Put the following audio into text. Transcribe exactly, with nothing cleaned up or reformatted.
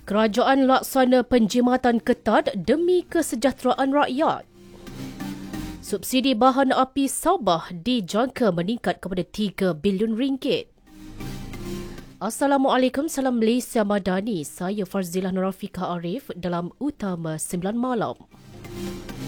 Kerajaan laksana penjimatan ketat demi kesejahteraan rakyat. Subsidi bahan api Sabah dijangka meningkat kepada tiga bilion ringgit. Assalamualaikum, salam Malaysia Madani. Saya Farzilah Nurafika Arif dalam Utama sembilan Malam.